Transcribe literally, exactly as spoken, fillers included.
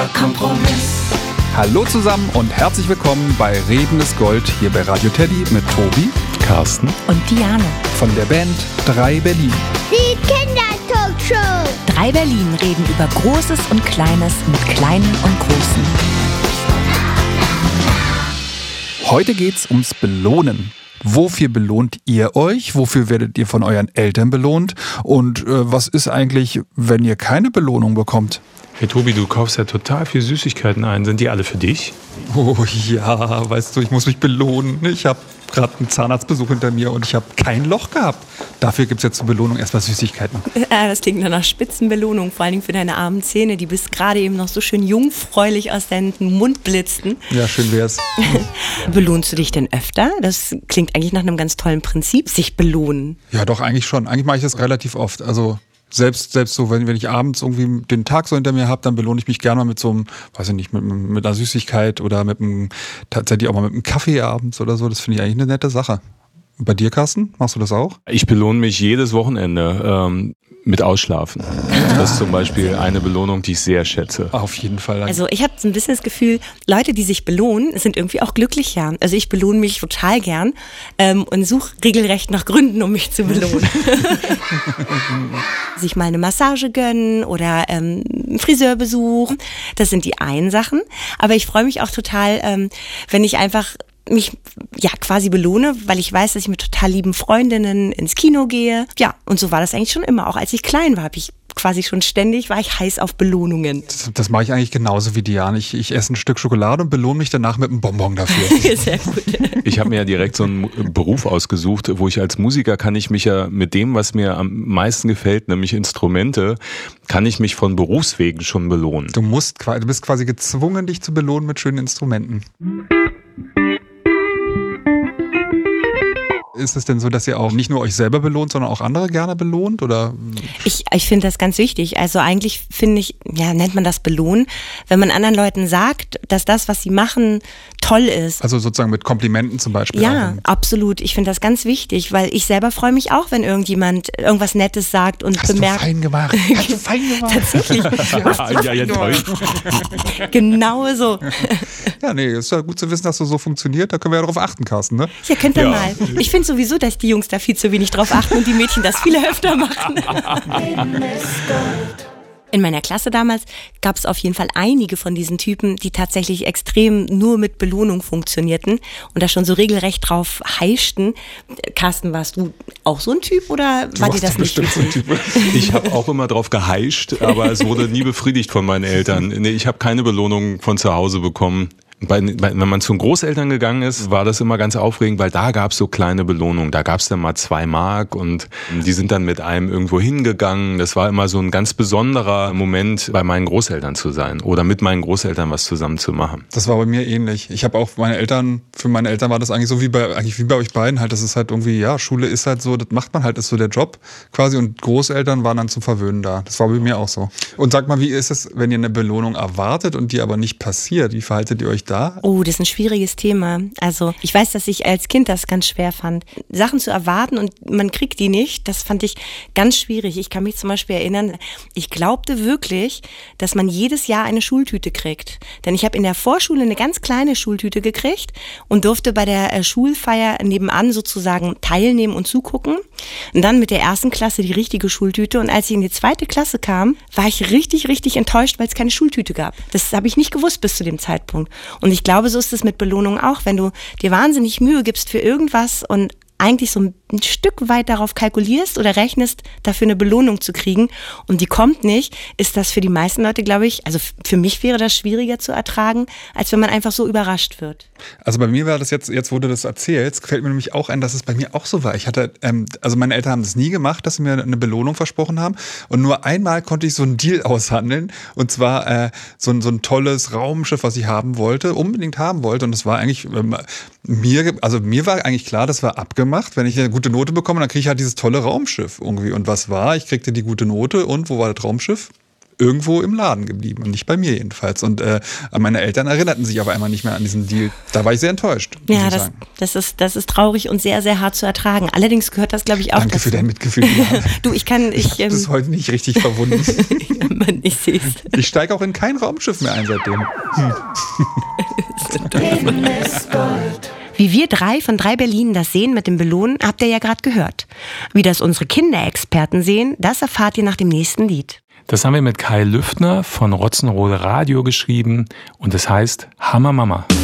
guter Kompromiss. Hallo zusammen und herzlich willkommen bei Reden ist Gold hier bei Radio Teddy mit Tobi, Carsten und Diane von der Band drei Berlin. Die Kindertalkshow. drei Berlin reden über Großes und Kleines mit Kleinen und Großen. Heute geht's ums Belohnen. Wofür belohnt ihr euch? Wofür werdet ihr von euren Eltern belohnt? Und äh, was ist eigentlich, wenn ihr keine Belohnung bekommt? Hey Tobi, du kaufst ja total viel Süßigkeiten ein. Sind die alle für dich? Oh ja, weißt du, ich muss mich belohnen. Ich habe gerade einen Zahnarztbesuch hinter mir und ich habe kein Loch gehabt. Dafür gibt es jetzt zur Belohnung erstmal Süßigkeiten. Das klingt nach einer Spitzenbelohnung, vor allen Dingen für deine armen Zähne, die bis gerade eben noch so schön jungfräulich aus deinem Mund blitzten. Ja, schön wär's. Belohnst du dich denn öfter? Das klingt eigentlich nach einem ganz tollen Prinzip, sich belohnen. Ja, doch, eigentlich schon. Eigentlich mache ich das relativ oft. Also Selbst, selbst so, wenn, wenn ich abends irgendwie den Tag so hinter mir habe, dann belohne ich mich gerne mal mit so einem, weiß ich nicht, mit, mit einer Süßigkeit oder mit einem, tatsächlich auch mal mit einem Kaffee abends oder so. Das finde ich eigentlich eine nette Sache. Und bei dir, Carsten, machst du das auch? Ich belohne mich jedes Wochenende ähm, mit Ausschlafen. Das ist zum Beispiel eine Belohnung, die ich sehr schätze. Auf jeden Fall. Also ich habe so ein bisschen das Gefühl, Leute, die sich belohnen, sind irgendwie auch glücklicher. Also ich belohne mich total gern ähm, und suche regelrecht nach Gründen, um mich zu belohnen. Sich mal eine Massage gönnen oder ähm, einen Friseurbesuch, das sind die einen Sachen. Aber ich freue mich auch total, ähm, wenn ich einfach mich ja quasi belohne, weil ich weiß, dass ich mit total lieben Freundinnen ins Kino gehe. Ja, und so war das eigentlich schon immer. Auch als ich klein war, habe ich quasi schon ständig, war ich heiß auf Belohnungen. Das, das mache ich eigentlich genauso wie Diane. Ich, ich esse ein Stück Schokolade und belohne mich danach mit einem Bonbon dafür. Sehr gut. Ich habe mir ja direkt so einen Beruf ausgesucht, wo ich als Musiker kann ich mich ja mit dem, was mir am meisten gefällt, nämlich Instrumente, kann ich mich von Berufswegen schon belohnen. Du musst, du bist quasi gezwungen, dich zu belohnen mit schönen Instrumenten. Ist es denn so, dass ihr auch nicht nur euch selber belohnt, sondern auch andere gerne belohnt? Oder? Ich, ich finde das ganz wichtig. Also eigentlich finde ich, ja, nennt man das belohnen, wenn man anderen Leuten sagt, dass das, was sie machen, toll ist. Also sozusagen mit Komplimenten zum Beispiel. Ja, auch. Absolut. Ich finde das ganz wichtig, weil ich selber freue mich auch, wenn irgendjemand irgendwas Nettes sagt und Hast bemerkt. Hast du fein gemacht. Hast du fein gemacht. Tatsächlich. ja, ja, ja, toll. Genau so. Ja, nee, ist ja gut zu wissen, dass das so funktioniert. Da können wir ja darauf achten, Carsten, ne? Ja, könnt ihr Ja. mal. Ich finde sowieso, dass die Jungs da viel zu wenig drauf achten und die Mädchen das viel öfter machen. In meiner Klasse damals gab es auf jeden Fall einige von diesen Typen, die tatsächlich extrem nur mit Belohnung funktionierten und da schon so regelrecht drauf heischten. Carsten, warst du auch so ein Typ oder Du war dir warst das doch nicht bestimmt so ein wichtig? Typ. Ich habe auch immer drauf geheischt, aber es wurde nie befriedigt von meinen Eltern. Nee, ich habe keine Belohnung von zu Hause bekommen. Bei, bei, wenn man zu den Großeltern gegangen ist, war das immer ganz aufregend, weil da gab es so kleine Belohnungen. Da gab es dann mal zwei Mark und die sind dann mit einem irgendwo hingegangen. Das war immer so ein ganz besonderer Moment, bei meinen Großeltern zu sein oder mit meinen Großeltern was zusammen zu machen. Das war bei mir ähnlich. Ich habe auch meine Eltern, für meine Eltern war das eigentlich so wie bei, eigentlich wie bei euch beiden halt. Das ist halt irgendwie, ja, Schule ist halt so, das macht man halt, ist so der Job quasi und Großeltern waren dann zum Verwöhnen da. Das war bei mir auch so. Und sag mal, wie ist es, wenn ihr eine Belohnung erwartet und die aber nicht passiert? Wie verhaltet ihr euch da? Oh, das ist ein schwieriges Thema. Also ich weiß, dass ich als Kind das ganz schwer fand. Sachen zu erwarten und man kriegt die nicht, das fand ich ganz schwierig. Ich kann mich zum Beispiel erinnern, ich glaubte wirklich, dass man jedes Jahr eine Schultüte kriegt. Denn ich habe in der Vorschule eine ganz kleine Schultüte gekriegt und durfte bei der Schulfeier nebenan sozusagen teilnehmen und zugucken. Und dann mit der ersten Klasse die richtige Schultüte. Und als ich in die zweite Klasse kam, war ich richtig, richtig enttäuscht, weil es keine Schultüte gab. Das habe ich nicht gewusst bis zu dem Zeitpunkt. Und ich glaube, so ist es mit Belohnung auch. Wenn du dir wahnsinnig Mühe gibst für irgendwas und eigentlich so ein Stück weit darauf kalkulierst oder rechnest, dafür eine Belohnung zu kriegen und die kommt nicht, ist das für die meisten Leute, glaube ich, also für mich wäre das schwieriger zu ertragen, als wenn man einfach so überrascht wird. Also bei mir war das jetzt, jetzt wo du das erzählst, fällt mir nämlich auch ein, dass es bei mir auch so war. Ich hatte, ähm, also meine Eltern haben das nie gemacht, dass sie mir eine Belohnung versprochen haben und nur einmal konnte ich so einen Deal aushandeln und zwar äh, so, ein, so ein tolles Raumschiff, was ich haben wollte, unbedingt haben wollte und das war eigentlich ähm, mir, also mir war eigentlich klar, das war abgemacht. Wenn ich eine gute Note bekomme, dann kriege ich halt dieses tolle Raumschiff irgendwie. Und was war? Ich kriegte die gute Note und wo war das Raumschiff? irgendwo im Laden geblieben und nicht bei mir jedenfalls. Und äh, meine Eltern erinnerten sich auf einmal nicht mehr an diesen Deal. Da war ich sehr enttäuscht. Muss ja, ich das, sagen. das, ist, das ist traurig und sehr, sehr hart zu ertragen. Allerdings gehört das, glaube ich, auch Danke dazu. für dein Mitgefühl. Du, ich kann... Ich, ich habe ähm, das heute nicht richtig verwunden. Mann, ich sehe es. Ich steige auch in kein Raumschiff mehr ein seitdem. Hm. Wie wir drei von drei Berlinen das sehen mit dem Belohnen, habt ihr ja gerade gehört. Wie das unsere Kinderexperten sehen, das erfahrt ihr nach dem nächsten Lied. Das haben wir mit Kai Lüftner von Rotzenrode Radio geschrieben und es heißt Hammer Mama.